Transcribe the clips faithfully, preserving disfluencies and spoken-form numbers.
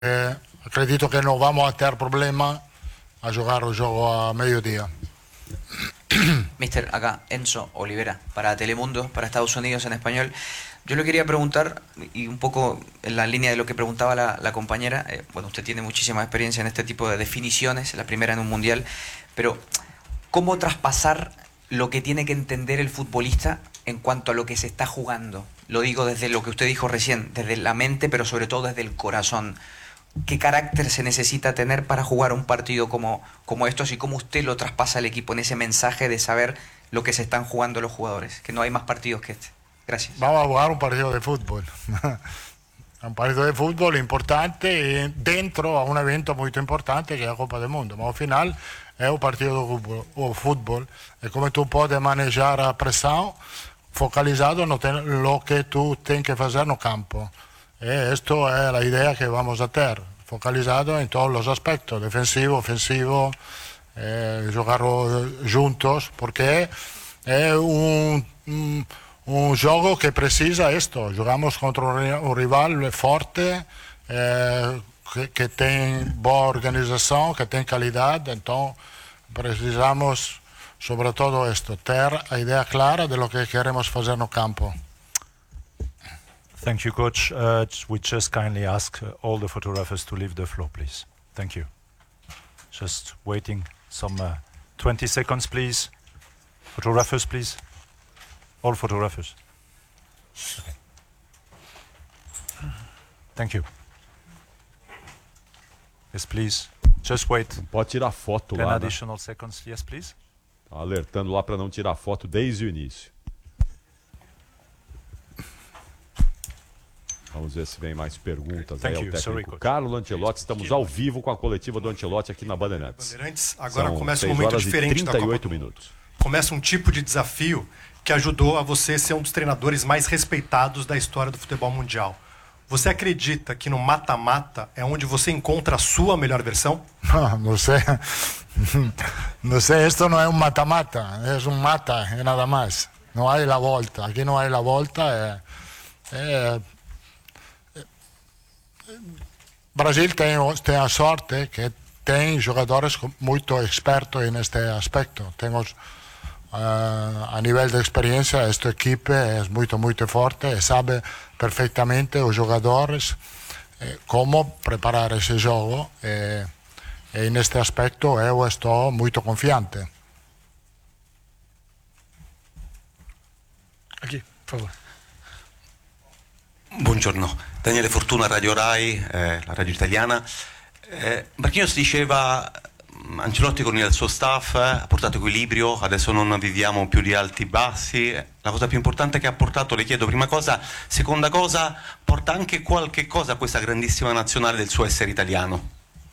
Eh, acredito que no vamos a tener problema a jugar el juego a mediodía. Mister, acá Enzo Olivera, para Telemundo, para Estados Unidos en español. Yo le quería preguntar, y un poco en la línea de lo que preguntaba la, la compañera, eh, bueno, usted tiene muchísima experiencia en este tipo de definiciones, la primera en un mundial, pero ¿cómo traspasar lo que tiene que entender el futbolista en cuanto a lo que se está jugando? Lo digo desde lo que usted dijo recién, desde la mente, pero sobre todo desde el corazón. ¿Qué carácter se necesita tener para jugar un partido como, como estos y cómo usted lo traspasa al equipo en ese mensaje de saber lo que se están jugando los jugadores? Que no hay más partidos que este. Gracias. Vamos a jugar un partido de fútbol. Un partido de fútbol importante y dentro a un evento muy importante que es la Copa del Mundo. Pero al final es un partido de fútbol. O fútbol. Es como tú puedes manejar a presión focalizado en lo que tú tienes que hacer en el campo. E esto es la idea que vamos a tener, focalizado en todos los aspectos, defensivo, ofensivo, eh, jugar juntos, porque es un, un, un juego que precisa esto. Jugamos contra un rival fuerte, eh, que, que tiene buena organización, que tiene calidad, entonces precisamos sobre todo esto, tener la idea clara de lo que queremos hacer en el campo. Thank you, Coach. Uh, we just kindly ask uh, all the photographers to leave the floor, please. Thank you. Just waiting some uh, twenty seconds, please. Photographers, please. All photographers. Okay. Thank you. Yes, please. Just wait. Pode tirar foto Ten lá. additional né? seconds. Yes, please. Tá alertando lá para não tirar foto desde o início. Vamos ver se vem mais perguntas aí ao técnico Sorry, Carlo Ancelotti. Estamos ao vivo com a coletiva do Ancelotti aqui na Bandeirantes. Bandeirantes, agora São começa um momento diferente da Copa. Minutos. Começa um tipo de desafio que ajudou a você ser um dos treinadores mais respeitados da história do futebol mundial. Você acredita que no mata-mata é onde você encontra a sua melhor versão? No, no sé. No sé, esto no es un mata-mata, es un mata y nada más. No hay la volta, aquí no hay la volta. Eh, eh, Brasil tem, tem a sorte que tem jogadores muito expertos neste aspecto. Temos, uh, a nível de experiência, esta equipe é muito, muito forte e sabe perfeitamente os jogadores eh, como preparar esse jogo e, e neste aspecto eu estou muito confiante. Aqui, por favor. Buongiorno, Daniele Fortuna, Radio Rai, eh, la radio italiana. Eh, Marquinhos diceva, Ancelotti con il suo staff ha portato equilibrio, adesso non viviamo più di alti e bassi. La cosa più importante che ha portato, le chiedo prima cosa, seconda cosa, porta anche qualche cosa a questa grandissima nazionale del suo essere italiano?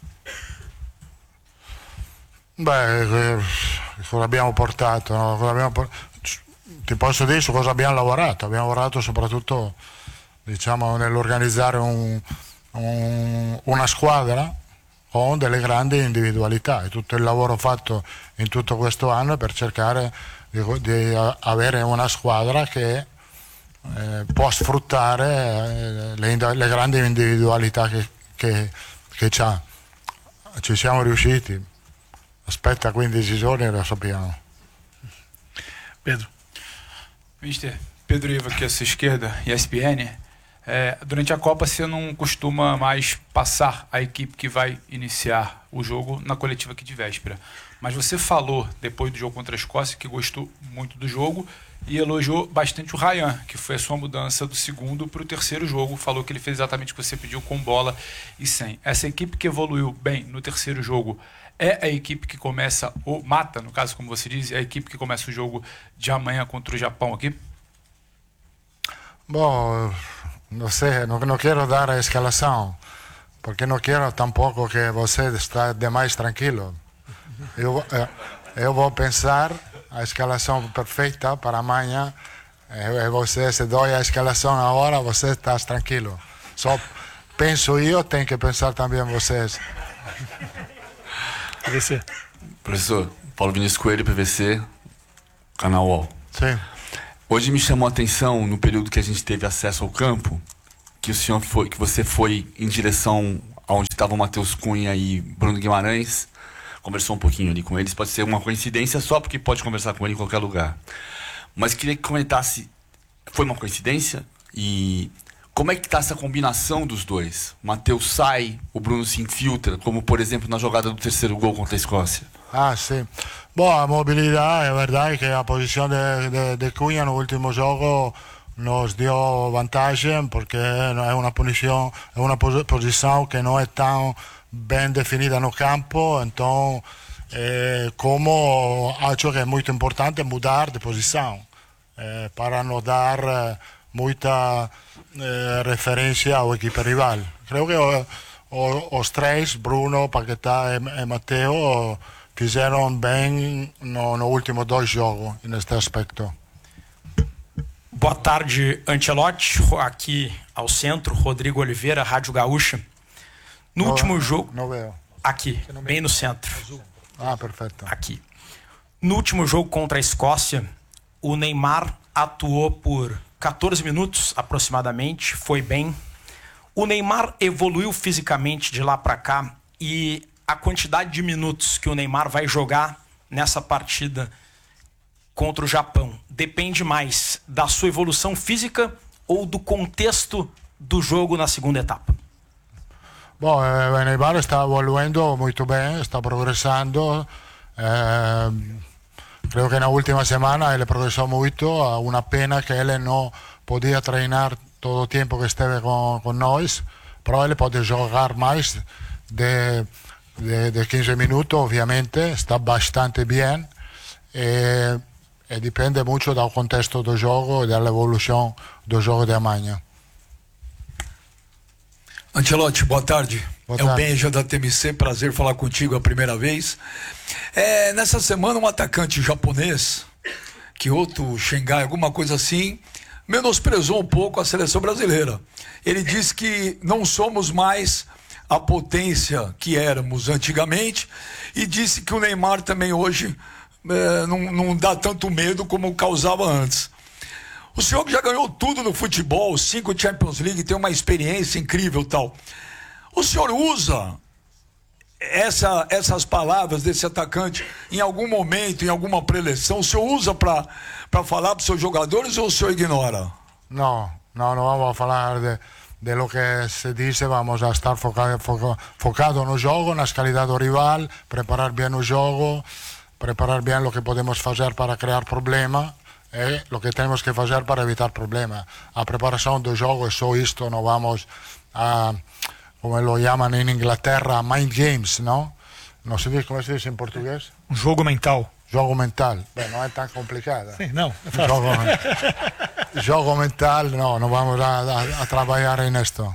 Beh, cosa abbiamo portato? No? Cosa abbiamo por- Ti posso dire su cosa abbiamo lavorato. Abbiamo lavorato soprattutto, diciamo, nell'organizzare un, un, una squadra con delle grandi individualità e tutto il lavoro fatto in tutto questo anno è per cercare di, di avere una squadra che eh, può sfruttare le, le grandi individualità che, che, che c'ha. Ci siamo riusciti, aspetta quindici giorni e lo sappiamo. Pedro. Mister, Pedro Ivo aqui à sua esquerda, E S P N. É, durante a Copa você não costuma mais passar a equipe que vai iniciar o jogo na coletiva aqui de véspera. Mas você falou, depois do jogo contra a Escócia, que gostou muito do jogo e elogiou bastante o Ryan, que foi a sua mudança do segundo para o terceiro jogo. Falou que ele fez exatamente o que você pediu, com bola e sem. Essa equipe que evoluiu bem no terceiro jogo é a equipe que começa o mata, no caso, como você diz, é a equipe que começa o jogo de amanhã contra o Japão aqui? Bom, no sé, no, no quiero dar a escalación, porque no quiero tampoco que você está demais tranquilo. Eu, eh, eu vou pensar a escalação perfeita para amanhã e, e você, se dou a escalação agora, você está tranquilo. Só penso eu, tem que pensar também vocês. P V C. Professor, Paulo Vinícius Coelho, P V C, Canal U O L. Sim. Hoje me chamou a atenção, no período que a gente teve acesso ao campo, que o senhor foi, que você foi em direção onde estava o Matheus Cunha e Bruno Guimarães, conversou um pouquinho ali com eles, pode ser uma coincidência só porque pode conversar com ele em qualquer lugar. Mas queria que comentasse, foi uma coincidência? E como é que está essa combinação dos dois? O Matheus sai, o Bruno se infiltra, como por exemplo na jogada do terceiro gol contra a Escócia. Ah, sí. Bueno, a movilidad, es verdad que la posición de, de, de Cunha en el último juego nos dio ventaja porque es una posición, es una posición que no es tan bien definida en el campo, entonces eh, como ha hecho que es muy importante mudar de posición eh, para nos dar eh, mucha eh, referencia al equipo rival. Creo que o, o, los tres, Bruno, Paquetá y, y Matteo, fizeram bem no, no último dois jogos neste aspecto. Boa tarde, Ancelotti. Aqui ao centro, Rodrigo Oliveira, Rádio Gaúcha. No não, último jogo... Não veio. Aqui, bem no centro. Ah, perfeito. Aqui. No último jogo contra a Escócia, o Neymar atuou por quatorze minutos aproximadamente, foi bem. O Neymar evoluiu fisicamente de lá para cá e a quantidade de minutos que o Neymar vai jogar nessa partida contra o Japão depende mais da sua evolução física ou do contexto do jogo na segunda etapa? Bom, eh, Neymar está evoluindo muito bem, está progressando. Eh, creio que na última semana ele progressou muito. Uma pena que ele não podia treinar todo o tempo que esteve com, com nós, mas ele pode jogar mais de De, de quince minutos, obviamente, está bastante bien e, e dipende molto dal contesto do gioco e dall'evoluzione do gioco de amanhã. Ancelotti, boa tarde. Boa é tarde. o Benja da T M C, prazer falar contigo a primeira vez. É, nessa semana, um atacante japonês, Kyoto, Xangai, alguma coisa assim, menosprezou um pouco a seleção brasileira. Ele disse que não somos mais a potência que éramos antigamente e disse que o Neymar também hoje é, não, não dá tanto medo como causava antes. O senhor que já ganhou tudo no futebol, cinco Champions League, tem uma experiência incrível e tal. O senhor usa essa, essas palavras desse atacante em algum momento, em alguma preleção? O senhor usa para falar para os seus jogadores ou o senhor ignora? Não, não, não vamos falar de... de lo que se dice, vamos a estar focado, foca, focado no jogo, nas qualidades do rival, preparar bien o jogo, preparar bien lo que podemos fazer para crear problema e lo que temos que fazer para evitar problema. A preparação do jogo é só isto, não vamos a, como lo llaman en Inglaterra, mind games, não? Não sei como se diz em português. Um jogo mental. Jogo mental. Bem, não é tão complicado. Sim, não. É fácil. Jogo, jogo mental, não, não vamos a, a, a trabalhar nisto.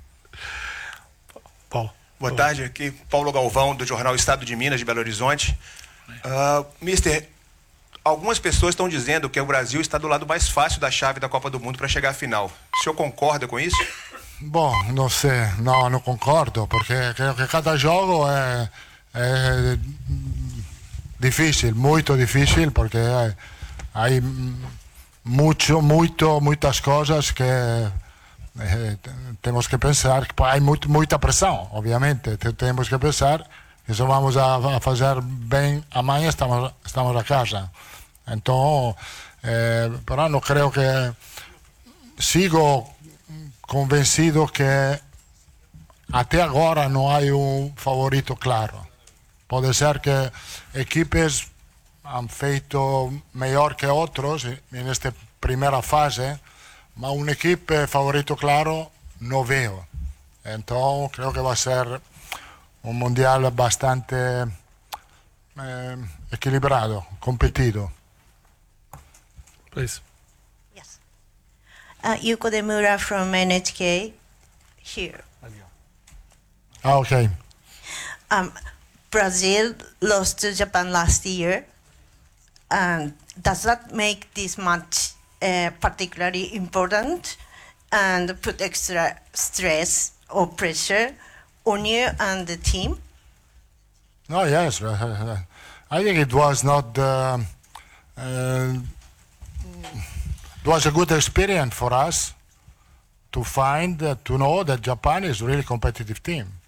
Paulo. Boa tarde, aqui Paulo Galvão, do jornal Estado de Minas, de Belo Horizonte. Uh, mister, algumas pessoas estão dizendo que o Brasil está do lado mais fácil da chave da Copa do Mundo para chegar à final. O senhor concorda com isso? Bom, não sei, não, não concordo, porque creio que cada jogo é, é difícil, muito difícil, porque há, há muito, muito, muitas coisas que eh, temos que pensar, que há muito, muita pressão, obviamente, temos que pensar que se vamos a, a fazer bem amanhã, estamos, estamos a casa. Então, eh, pero não creio que sigo convencido que até agora não há um favorito claro. Pode ser que equipes han feito melhor que outros nesta primeira fase, mas um equipe favorito claro não vejo. Então, creio que vai ser um mundial bastante eh, equilibrado, competido. Please. Yes. Uh, Yuko Demura from N H K here. Ah, okay. Um, Brazil lost to Japan last year. Um, does that make this match uh, particularly important and put extra stress or pressure on you and the team? No, yes. I think it was not. Uh, uh, it was a good experience for us to find, uh, to know that Japan is a really competitive team.